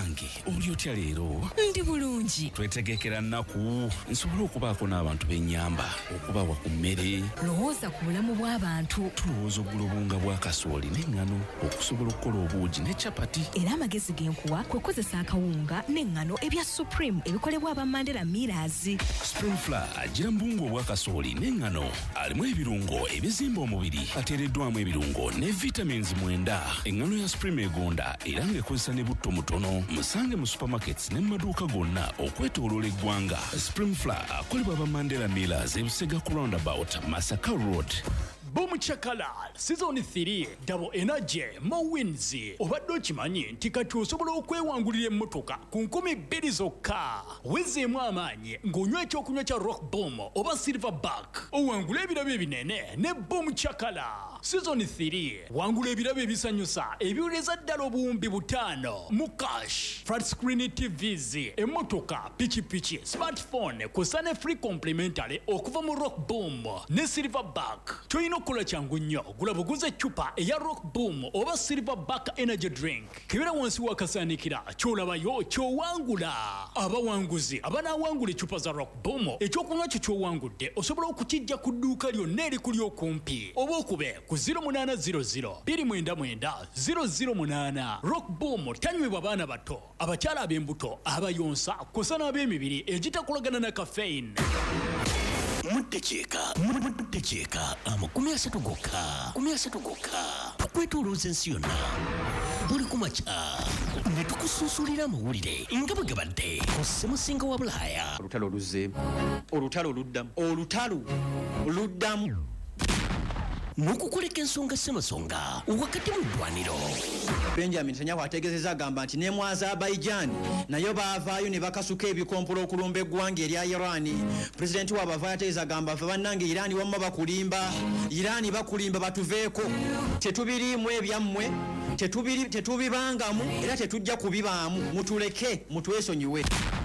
Munange oli otya leero? Ndi bulungi. Twetegekera nnaku nsobola okubaako n'abantu b'ennyamba okubawa ku mmere. Lowooza ku bulamu bw'abantu. Tulowooza oggula obunga bwa kasooli n'eŋŋano okusobola okukola obuugi ne capati. Era amagezi genkuwa kwe kozesa akawunga n'eŋŋano ebya Supreme ebikolebwa aba Mandela Millers. Supreme Flour agira mu bunga obwa kasooli n'eŋŋano alimu ebirungo ebizimba omubiri ateereddwamu ebirungo ne vitamins 9. Eŋŋano ya Supreme egonda era ng'ekozesa ne butto mutono. Musange mu supermarkets ne mu maduuka gonna okwetooloola eggwanga. Supreme Flour akolebwa aba Mandela Millers ebusega ku roundabout Masaka Road. Boom Chakala Season 3 Double Energy Mo Wins. Obadde okimanyi nti kati osobola okwewangulira emmotoka ku 2,000 zokka. Wezeemu amaanyi ng'onywa ekyokunywa kya Rock Boom oba Silverback. Owangula ebirabo ebinene ne Boom Chakala. Season 3 wangula ebirabo ebisanyusa ebiwuleza ddala obuwumbi 5 mu cash. Flat screen TVs, emmotoka, pichi, smartphone kw'ossa ne free complimentary okuva mu Rock Boom ne Silverback. Toyina okukola kyangu nnyo, gula buguze eccupa eya Rock Boom oba Silverback energy drink. Kebera wansi wakasaanikira ky'olabayo ky'owangula. Abawanguzi abanaawangula eccupa za Rock Boom ekyokunywa kyo ky'owangudde osobola okukijja ku dduuka lyonna erikuli okumpi oba okube ku 0800 299 008. Rock Boom tanywebwa baana bato, abakyala ab'embuto, abayonsa kw'ossa n'ab'emibiri egitakolagana na caffeine. Mutecheeka amakumi asatu gokka tukwetoolooza ensi yonna buli kumakya ne tukusunsulira amawulire nga bwe gabadde ku ssemusinga wa Bulaaya. Olutalo luzze, olutalo luddamu n'okukoleka ensonga ssemasonga wakati mu ddwaniro. Benjamin Netanyahu ategeezezza agamba nti ne mu Azerbaijan nayo baavaayo ne bakasuka ebikompolo okulumba eggwanga erya Iran. Pulezidenti waabwe avaayo ategeeza agamba ffe bannange Iran wamma bakulimba batuveeko, tetubiriimu ebyammwe, tetubibangamu era tetujja kubibaamu, mutuleke mutwesonyiwe.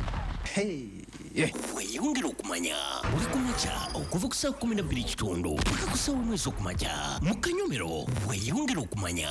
Weeyongera okumanya buli kumakya okuva ku ssaawa 12:00 paka ku ssaawa 1 ez'okumakya mu Kanyomero. Weeyongera okumanya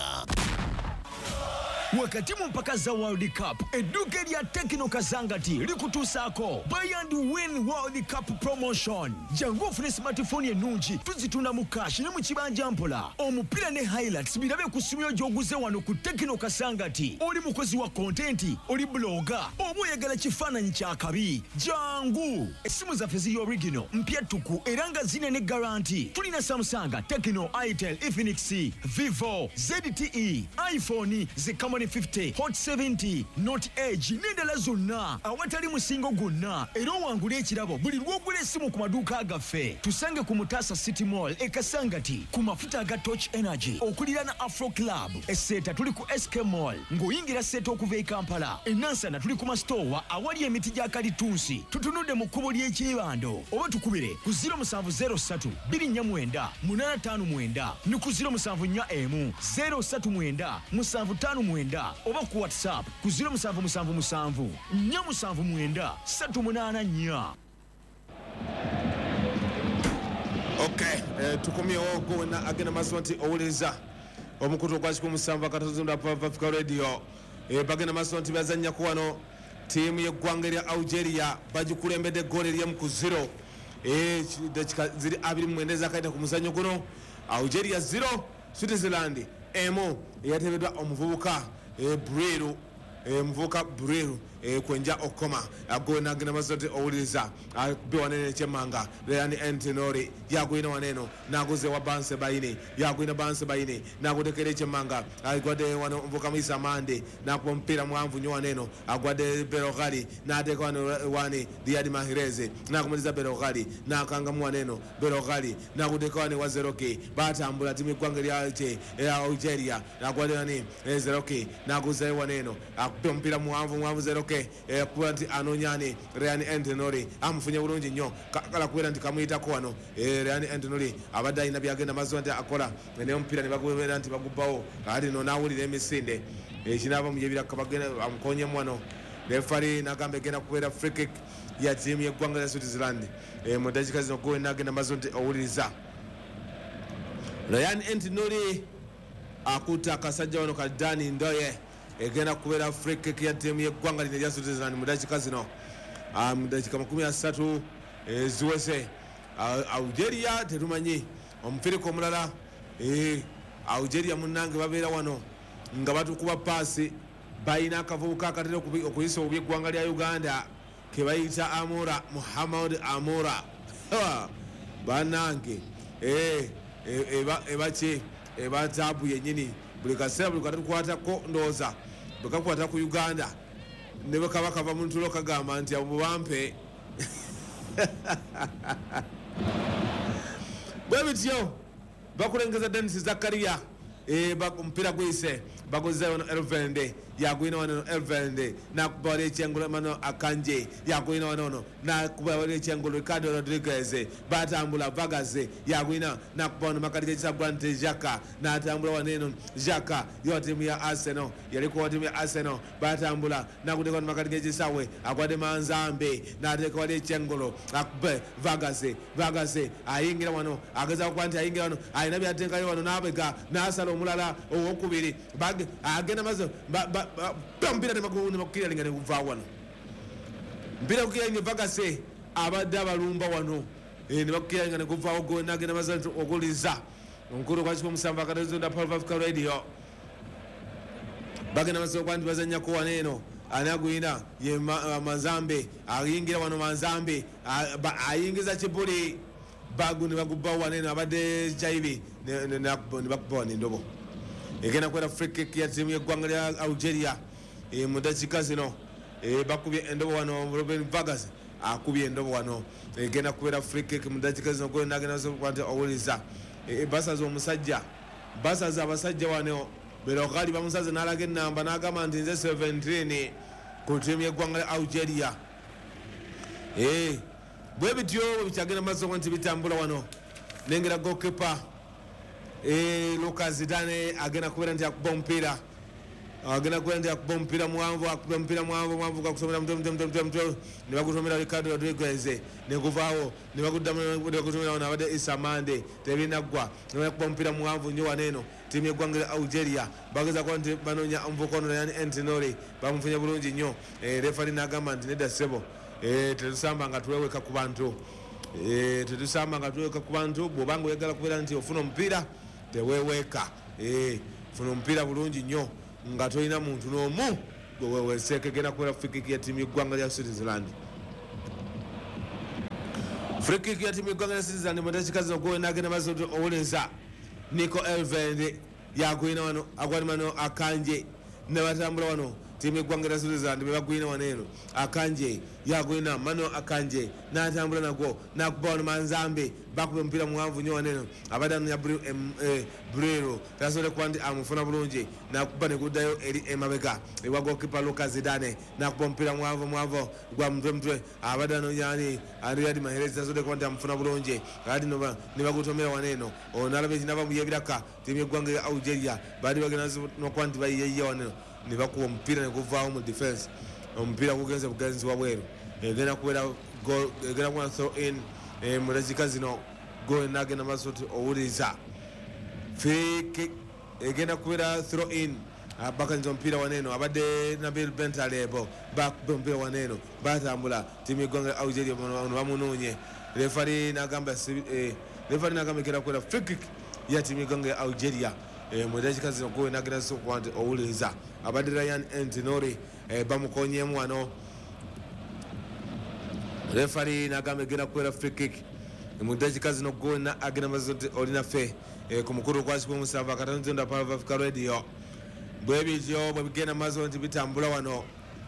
wakati mu mpaka za World Cup edduuka erya Tekno Kasangati likutuusaako Buy and Win World Cup Promotion. Jangu ofune smartphone ennungi tuzitunda mu cash ne mu kibanja mpola. Omupiira ne highlights birabe ku ssimu gy'oguze wano ku Tekno Kasangati. Oli mukozi wa content, oli blogger, oba oyagala kifaananyi kya kabi, jangu. Essimu zaffe ziri original, mpya ttuku era nga zine ne guarantee. Tulina Samsung, Tekno, Itel, Infinix, Vivo, ZTE, iPhone, Camon 50, Hot 70, Note Edge n'endala zonna awatali musingo gwonna. Era owangula ekirabo buli lw'ogula essimu ku maduuka gaffe. Tusange ku Mutasa City Mall e Kasangati ku mafuta aga Torch Energy okulira na Afro Club. Esseeta tuli ku SK Mall ng'oyingira Seeta okuva e Kampala. Enansana tuli ku masitowa awali emiti gya kalitunsi. Tutunudde mu kkubo ly'ekyebando oba tukubire ku 0703 249 859 ne ku 0741 039 759 oba ku WhatsApp ku 0777 479 384. Okay, tukomyewo gonna agenda maso nti owuliriza omukutu ogwakiko musanvu akatozunda pa Africa Radio. Bagenda maso nti bazannya ku wano tiimu y'eggwanga erya Algeria bagikulembedde ggoolo ery'emu ku 0. Dakika ziri 29 ezakaita ku muzannyo guno. Algeria 0 Switzerland emu eyateebeddwa omuvubuka Bureru kwenja okoma agona agenda masote owuliriza bewanene kyemanga Ryan Antinori yagwina waneno naguze wa Banse Bayine yagwina Banse Bayine nagutekere kyemanga agwade wano mvuka Misa Mande nakumpira mwanvu nyo waneno agwade Berogari nateka wani Diadi Mahireze nakumaliza Berogari nakanga mwaneno Berogari nakuteka wani wa Zeroke batambula timu gwanga lyache Algeria nagwade wani Zeroke naguze waneno akumpira mwanvu Zeroke kubanti anonyane Ryan Antinori amufunye bulungi nnyo kala kubera nti kamuyitako wano Ryan Antinori abadde alina byagenda mazo nti akola ne omupiira ne bagubera nti bagubbawo kati no nawulira emisinde ekinava mu yebira kabagenda amukonye wano refari nagambe genda kubeera free kick ya tiimu y'eggwanga lya Switzerland mu dakika zino gwe nagenda mazo nti owuliriza Ryan Antinori akuta akasajja wano ka Dani Ndoye egenda kubeera free kick ya tiimu y'eggwanga lino erya Switzerland mu dakiika zino mu dakiika 30 eziweze. Algeria tetumanyi omupiriko omulala Algeria munnange babeera wano nga batukuba paasi balina akavubuka akatera okuyisa obubi eggwanga lya Uganda ke bayita Amora Muhammad Amora bannange eba taabu yennyini buli kaseera buli katukwatako ndowooza bwe kakwata ku Uganda ne bwe kaba kava mu ntulo kagamba nti abo bampe bwe bityo bakulengeza Dennis Zakaria omupiira gwise bagozeewo no Elvende yagwina wano Elvende nakuba wali ekyengolo mano Akanje yagwina wanono nakuba wali ekyengolo Ricardo Rodriguez batambula Vagaze yagwina nakuba wano Makadija Kisabwante Jaka natambula waneno Jaka yo timu ya Arsenal yalikuwa timu ya Arsenal batambula nakuteka wano Makadija Kisawe akwade Manzambe nateka wali ekyengolo akube Vagaze ayingira wano ageza kwanti ayingira wano ayina byatenkayo wano nabega nasala omulala owokubiri agenda mazo mpira nemakukira linga nekuva wano mpira kukira linga Vagase abadde abalumba wano nebakukira linga nekuvawo go nagenda mazo okuliza omukulu kwa kiko musanvu akatazonda Paul Africa Radio bagenda mazo kwanti bazanyako waneno anagwina ye Manzambe ayingira wano Manzambe ayingiza Kibuli bagu nebagubawo waneno abadde Chaibi nebakubawo nendobo egenda kwera free kick ya timu y'eggwanga lya Algeria mu dakiika zino bakubye endobo wano Robin Vagaze akubye endobo wano egenda kubeera free kick mu dakiika zino gwe nagenda kwanta owuliza basaza omusajja basaza abasajja wano bero gali bamusaze n'alaga ennamba n'agamba nti nze 17 ku timu y'eggwanga lya Algeria bwe bityo bikyagenda maaso nti bitambula wano nengera goalkeeper Lucas Zidane agenda kubeera nti akuba omupiira muwanvu akuba omupiira muwanvu gakusomera mutwe ne bagutomera Ricardo Rodriguez ne guvaawo ne bagutomera wano abadde Issa Mande tebinaggwa ne bakuba omupiira muwanvu nnyo waneeno tiimu y'eggwanga lya Algeria bagezaako nti banoonya omuvubuka ono yani Entinori bamufunye bulungi nnyo refari n'agamba nti nedda ssebo tetusamba nga tuweweka ku bantu bw'obanga oyagala kubeera nti ofuna omupiira teweweeka funa omupiira bulungi nnyo nga tolina muntu n'omu gweweweseeko egenda kubeera free kick ya tiimu y'eggwanga lya Switzerland free kick ya tiimu y'eggwanga lya Switzerland mu dakiika zino gwe nagenda maze owuliza Nico Elvende yagwina wano agwanimano Akanje ne batambula wano tiimu y'eggwanga lya Switzerland be bagwina waneeno Akanje yagwina Mano Akanje n'atambula nagwo nakuba wano Manzambe bakuba omupiira muwanvu nnyo waneeno abadde anonya Brero tasobole kuba nti amufuna bulungi nakuba ne guddayo eri emabega ewa goalkeeper Lucas Zidane nakuba omupiira muwanvu gwa mutwe abadde anonyani Riyad Mahrez tasobole kuba nti amufuna bulungi kati ne bagutomera waneeno ono n'alaba ekinava mu yebiraka tiimu y'eggwanga lya Algeria baali bagenda nokuba nti bayiyeyiya waneeno ne bakuba omupiira ne guvaawo mu defense omupiira gugenze bugenzi wabweru egenda kubeera throw in mu dakiika zino gol nagenda maaso ti owuliza free kick egenda kubeera throw in bakanyiza omupiira waneeno abadde Nabil Bentaleb bakuba omupiira waneeno batambula tiimu y'eggwanga lya Algeria ono bamunoonye refari nagamba egenda kubeera free kick ya tiimu y'eggwanga lya Algeria mu dakiika zino gwe nagenda kuba nti owuliza abadde Ryan Entinori bamukonyemu wano refari nagamba egenda kubeera free kick mu dakiika zino gwena agenda maze nti olinaffe ku mukulu kwasibwa omusanvu akatanzonda Paul Africa Radio bwe bityo bwe bigenda maze nti bitambula wano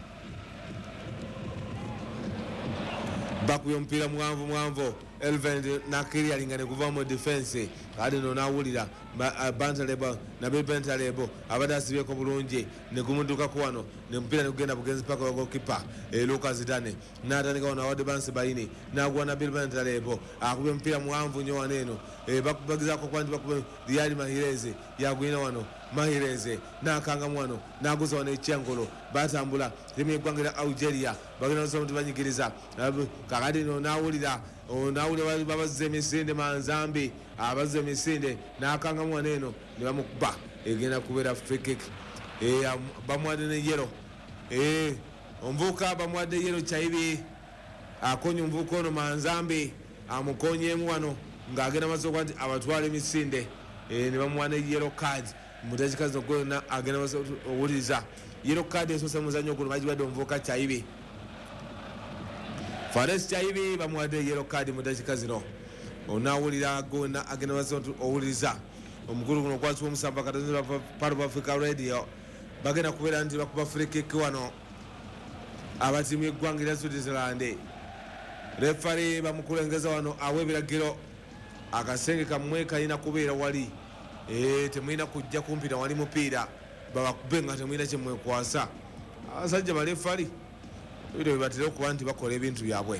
bakubye omupiira muwanvu Elvend nakiriyalinga ne kuva mu defense kati no nawulira Bantalebo Nabil Bentaleb abadde asibyeko bulungi ne gumuddukako wano ne mupiira ne gugenda bugenzi paka goalkeeper Lucas Zidane n'atandika wano awadde Bansi Bayini n'aguwa Nabil Bentaleb akubye omupiira muwanvu nnyo waneeno bagezaako kuba nti bakube Riyad Mahrez yagwina wano Mahrez n'akangamu wano n'aguza wano ekyengolo batambula tiimu y'eggwanga lya Algeria bagenda nosoma nti banyigiriza kakati no nawulira babazza emisinde Manzambi abazza emisinde n'akangamu waneeno ne bamukuba egenda kubeera free kick bamwadde ne yero omuvubuka bamwadde yero Chaibi akonye omuvubuka ono Manzambi amukonyemu wano ng'agenda maze okuba nti abatwala emisinde ne bamuwa ne yero card mudakika zino gona agenda maze owuliriza yero card esoose muzannyo guno bagibadde omuvubuka Chaibi Fares Chaibi bamuwadde yero card mudakika zino onawulira gona agenda maze owuliriza omukulu guno kwasibwa omusamba katonda Part of Africa Radio bagenda kubeera nti bakuba free kick wano abatimu eggwanga erya Switzerland refari bamukulengeza wano awa ebiragiro akasenge kamwe kalina kubeera wali temulina kujja kumpira wali mupiira babakube nga temulina kyemwekwasa abasajja balefari ebiro bebatera okuba nti bakola ebintu byabwe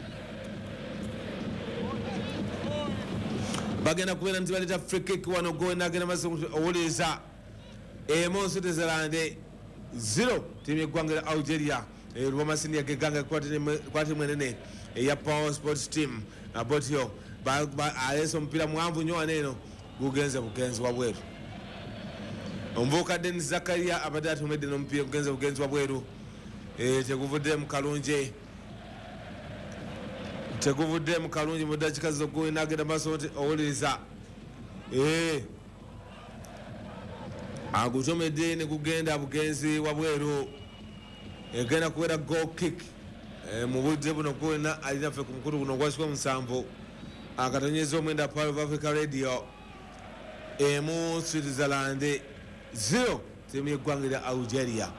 bagenda kubeera nti baleeta free kick wano gona agenda maze owuliriza emo Switzerland 0 timu yeggwanga erya Algeria lwamasini yageganga kwati mwenene eya Power Sports Team abotyo alesa omupiira muwanvu nnyo waneeno gugenze bugenzi wabweru omuvubuka Denis Zakaria abadde atomedde n'omupiira gugenze bugenzi wabweru teguvudde mu kalungi mu dakika zogwe nagenda maaso nti owuliriza agutomedde ne gugenda bugenzi wabweru egenda kubeera goal kick mu budde buno gwena alina ffe ku mukulu guno gwasibwa musanvu akatonyeza omwenda Part of Africa Radio emu Switzerland 0 timu yeggwanga erya Algeria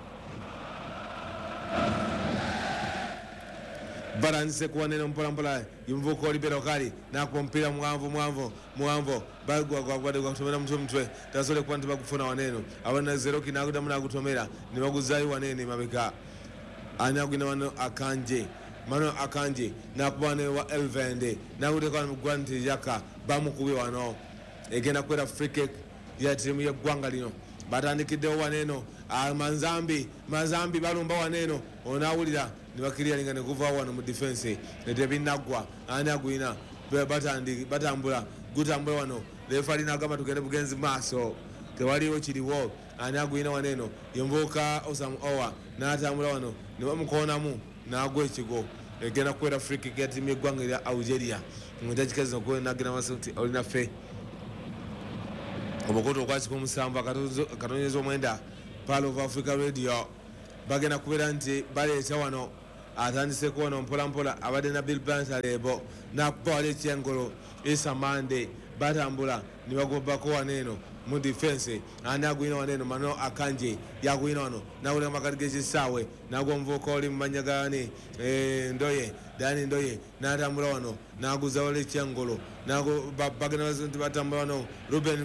baranise kuwanene mpolampola yumuvubuka Olibero Kali nakuba omupiira muwanvu bagwagwadde gwakutomera mutwe tasobole kuba nti bagufuna waneeno abana Zeroki nagudamu nagutomera ne baguzaayo waneeno mabega ani agwina wano Akanje nakuba wane wa Elvende naguteka wano mugwana nti yaka bamukubye wano egenda kubeera free kick ya timu yeggwanga lino batandikiddewo waneeno Manzambi balumba waneeno onawulira nibakiriyalinga neguvaawo wano mu defense netebinaggwa ani agwina batambula gutambula wano refali nagamba tugende bugenzi maaso tewaliwo kiriwo ani agwina waneeno yemvubuka Osam Owa natambula wano nebamukonamu nagwa ekigo egenda kubeera free kick ya timu yeggwanga erya Algeria mudakika zino gwe nagenda maso nti olinaffe omukoto okwasika omusanvu akatonyeza omwenda Part of Africa Radio bagenda kubeera nti baleeta wano atandiseko wano mpolampola abadde na Bill Bantalebo nakuba wali ekyengolo Esamande batambula nibagobako waneeno mu defense ani agwina waneeno Mano Akanje yagwina wano nawulira makati g'ekisaawe nagwa omuvubuka oli mu manya gani Dani Ndoye natambula wano naguza wali ekyengolo bagenda nti batambula wano Ruben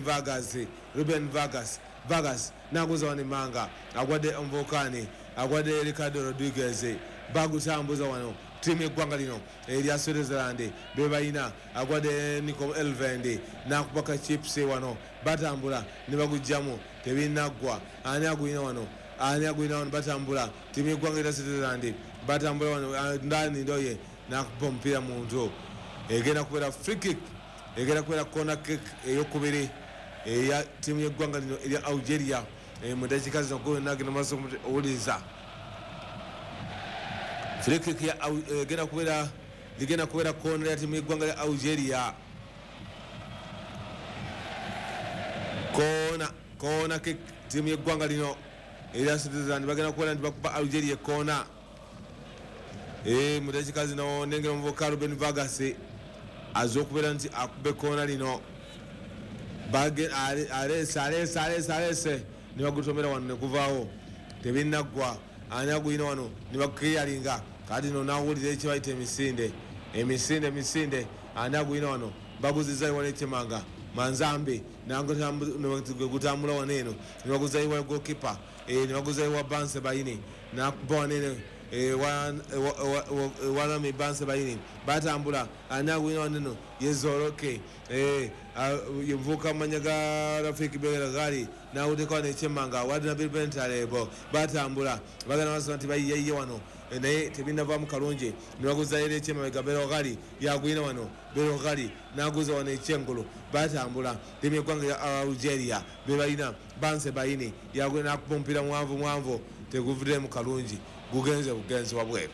Vargas naguza wano Manga agwadde omuvukani agwadde Ricardo Rodriguez bagutambuza wano timu yeggwanga lino erya Switzerland bebayina agwadde Nico Elvende nakubaka chips wano batambula nibagujjamu tebinaggwa ani agwina wano batambula timu yeggwanga erya Switzerland batambula wano Dani Ndoye nakuba omupiira muntu egenda kubeera free kick egenda kubeera corner kick eyokubiri eya timu yeggwanga lino erya Algeria mu dakika zino nagenda maaso owuliriza free kick egenda kubeera corner ya timu yeggwanga lya Algeria corner kick timu yeggwanga lino erya Switzerland bagenda kubeera nti bakuba Algeria corner mu dakika zino nengera omuvubuka Ruben Vargas azokubeera nti akube corner lino alese nibagutomera wano nekuvaawo tebinaggwa ani agwina wano nibakukeyalinga kati no nawulira ekibayita emisinde ani agwina wano baguzizayo wano ekyemanga Manzambi gutambula waneeno nibaguzayo wa goalkeeper nibaguzayo wa Banse Bayini nakuba waneeno wanami banse bayini batambula ani agwina waneno yezoroke yemvuka manyaga Rafiki Begali nawuteka nechemanga wadina bilbentalebo batambula bagana maso nti bayiye wano naye tebinava mu kalungi nibaguza ere echemanga Begali yagwina wano Begali naguza wano echengolo batambula temyekwanga ya Algeria bebalina banse bayini yagwina kupompira mwanvu teguvire mu kalungi gugenze bugenzi wabweru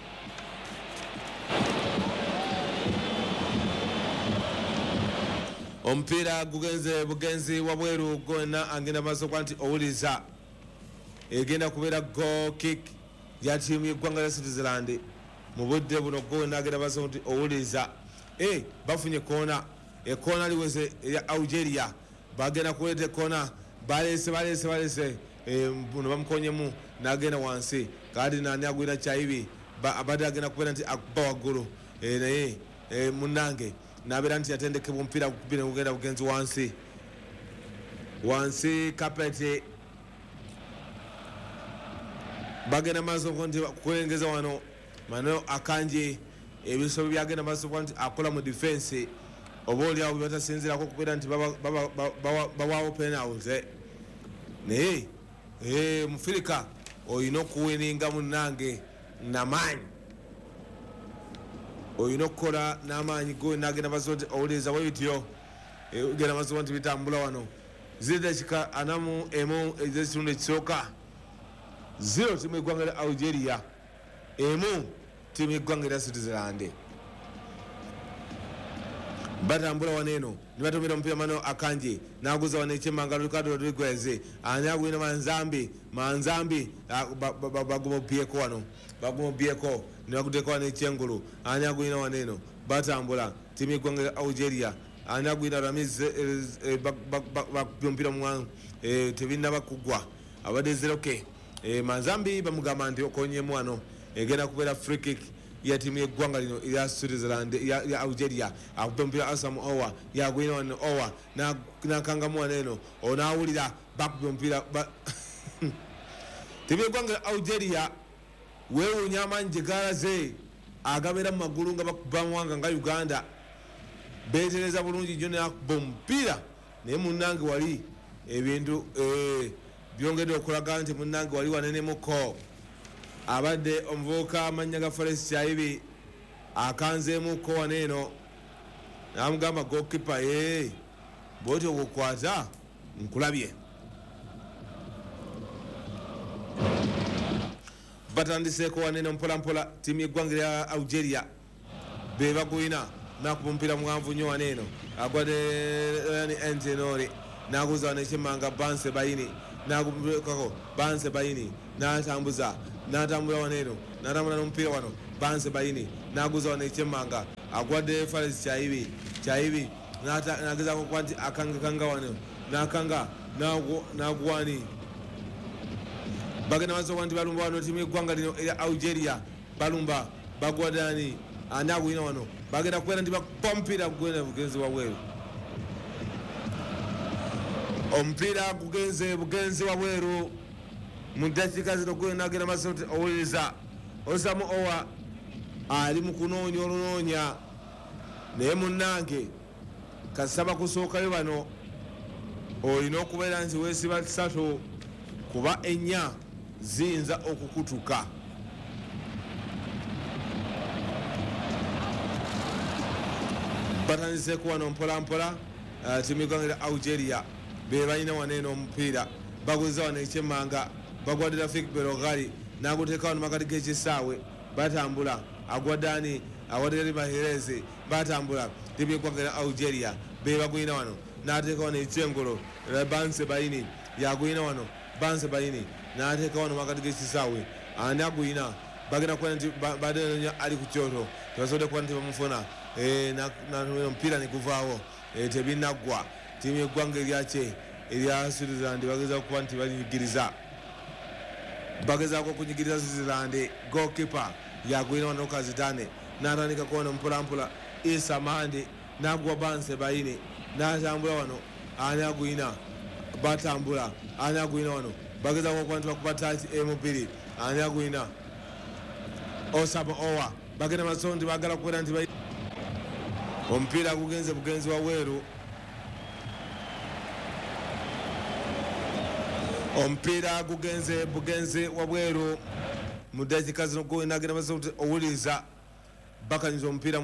ompira gugenze bugenzi wabweru gona angenda maso kwanti owuliza egenda kubera goal kick ya timu y'eggwanga lya Switzerland mu budde buno gona agenda maso kwanti owuliza bafunye kona ekona liweze ya Algeria bagenda kuleta kona balese buno bamukonyemu nagenda wansi kadi nani agwira chaibi abadde agenda kubera nti akuba waggulu naye munange nabera nti yatendeke bumpira kupira kugenda bugenzi wansi kapete bagenda maso konti kwengeza wano mano akanje ebisobo byagenda maso konti akola mu defense oboli abo batasinzira ko kupira nti bawawo penalty naye mufirika oyino kuwininga munange namanyi oyino kukola n'amaanyi go nagenda mazonti owuliriza bwebityo genda mazonti bitambula wano zidakika anamu emu ezekitundu ekisooka 0 timu eggwanga lya Algeria emu timu eggwanga lya Switzerland batambula waneno nibatumira omupira mano akanje naguza wane chemanga Ricardo Rodriguez ani agwina manzambi bagumobieko wano bagumobieko nibaguteka wane chengulu ani agwina waneno batambula timu y'eggwanga lya Algeria ani agwina Ramiz bakumpira mwangu tebinna bakugwa abadde zeroke manzambi bamugamba nti okonyemu wano egenda kubeera free kick ya timu y'eggwanga lino ya Switzerland ya Algeria akupe mpira Asam Owa yagwina wano Owa nakangamu waneno onawulira bakupe mpira timu y'eggwanga lya Algeria weewuunya amaanyi gye galaze agabeera mu magulu nga bakuba muwanga nga Uganda beetereza bulungi nnyo nakuba omupiira naye munnange wali ebintu byongedde okulaga nti munnange wali wanenemuko abadde omuvubuka amanya ga Forest Chaibi akanzeemuko waneeno namugamba gokipa bwoti okukwata nkulabye batandiseeko waneeno mpolampola timu y'eggwanga lya Algeria bebagwina nakuba omupiira muwanvu nnyo waneeno agwadde Entenori naguza wanekimanga Banse Bayini nagubekako Banse Bayini natambula waneeno natambula n'omupiira wano Banse Bayini naguza wanekimanga agwadde Faris Chaibi nagezaako kuba nti akangakanga wano nakanga naguwani bagenda maso nti balumba wano timu y'eggwanga lino erya Algeria balumba bagwadani ani agwina wano bagenda kubeera nti bapompira gwena bugenzi wabweru omupiira bugenzi wabweru mu dakiika zino gwena agenda maso nti owuliriza Osamu Owa ali mu kunoonya olunoonya naye munnange kasaba kusookayo bano olina okubeera nti weesiba 3 kuba 4 ziyinza okukutuka batandiseeko wano mpolampola timu y'eggwanga lya Algeria be balina waneeno omupiira bagwiza wano ekyemmanga bagwadde Rafiki Begali naguteeka wano makati g'ekisaawe batambula agwaddani awadde Mahrez batambula timu y'eggwanga lya Algeria be bagwina wano n'ateeka wano ekyengolo Banse Bayini yagwina wano Banse Bayini n'ateeka wano makati g'ekisaawe ani agwina bagenda kuba nti badenonya ali ku kyoto tebasobodde kuba nti bamufuna omupiira neguvaawo tebinaggwa timu y'eggwanga erya Switzerland bagezaako kuba nti balinyigiriza bagezaako okunyigiriza Switzerland goalkeeper yagwina wano Kazitane n'atandikako wano mpolampola Isa Mande n'agwa Banse Bayini n'atambula wano ani agwina batambula ani agwina wano bagezaako okuba nti bakuba taaki emubiri ani agwina Osama Owa bagenda maso nti bagala kubeera nti omupiira gugenze bugenzi wabweru omupiira gugenze bugenzi wabweru mu dakika zino gwinagenda maso nti owuliriza bakanyiza omupiira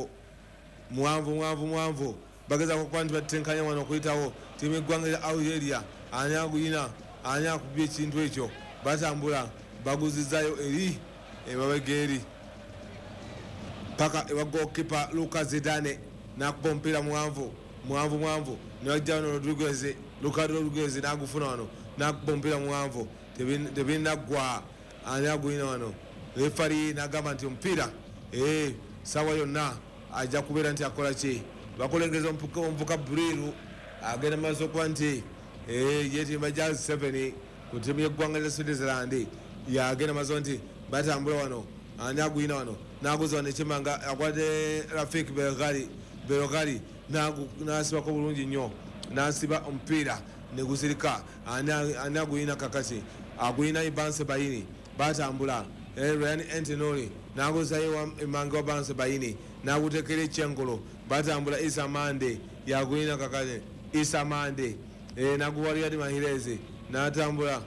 muwanvu bagezako kuba nti batenkanya wano okuyitawo tiimu eggwanga lya Algeria ani aguyina ani akubye ekintu ekyo batambula baguzizayo eri emabega eri paka ewa goalkeeper Lucas Zidane nakuba omupiira muwanvu newajja wano Lucas Rodriguez nagufuna wano nakuba omupiira muwanvu tebinaggwa ani aguyina wano refari nagamba nti omupiira sawa yonna ajja kubeera nti akola ki bakulengeza omuvuka Buriru agenda maaso okuba nti yetimba Jazz 7 ku ttiimu y'eggwanga lya Switzerland yagenda maaso nti batambula wano ani aguyina wano naguza wano ekimanga akwate Rafik Berogari nasibako bulungi nnyo nasiba omupiira negusirika ani aguyina kakati aguyina Ibanse Bayini batambula Ryan Antinori naguzayo emanga wa Banse Bayini nagutekera ekyengolo batambula Isa Mande yaguyina kakati Isa Mande naguwaliyadi Mahirezi natambula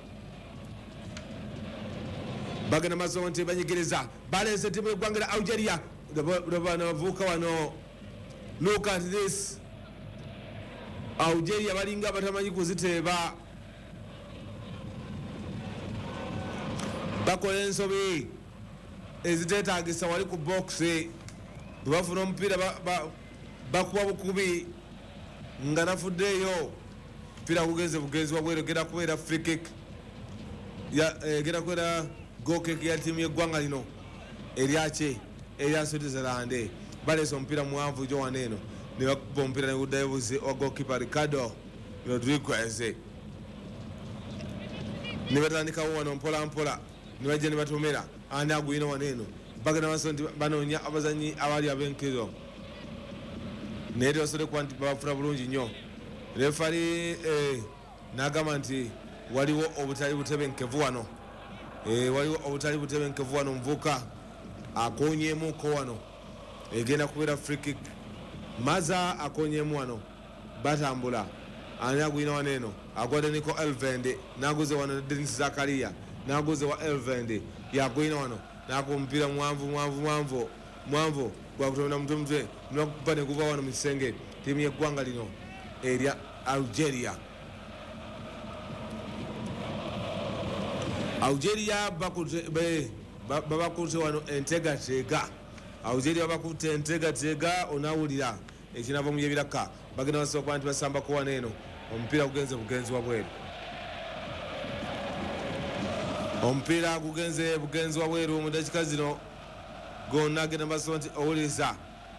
bagenda maso nti banyigiriza balese ttiimu y'eggwanga lya Algeria bavuuka wano look at this Algeria balinga batamanyi kuziteeba bakola ensobi eziteetagisa wali ku bokisi bwe bafuna omupiira bakuba bukubi nga nafuddeeyo omupiira gugenze bugenzi wabweru egenda kubeera free kick egenda kubeera goal kick ya ttiimu y'eggwanga lino erya Switzerland baleese omupiira muwanvu gyo wano eno ne bakuba omupiira ne guddayo buzi wa goalkeeper Ricardo Rodriguez ne batandikawo wano mpolampola ne bajja ne batomera ani aguyina wano eno bagenda maaso nti banoonya abazanyi abaali ab'enkiro naye tebasobole kuba nti babafuna bulungi nnyo refari n'agamba nti waliwo obutali butebenkevu wano omuvuka akonyemuko wano egenda kubeera free kick maza akonyemu wano batambula ani aguyina wano eno agwadde Nico Elvende naguze wano Denis Zakaria naguze wa Elvende yaguyina wano nakuba omupiira mwanvu gwakutomera mutwe nakuba neguva wano mu kisenge ttiimu y'eggwanga lino erya Algeria babakute wano entegateega Algeria babakute entegateega onawulira ekinava mu yebiraka bagenda basobola kuba nti basambako wano eno omupiira gugenze bugenzi wabweru omupiira gugenze bugenzi wabweru mu dakika zino gonna agenda basobola nti owuliriza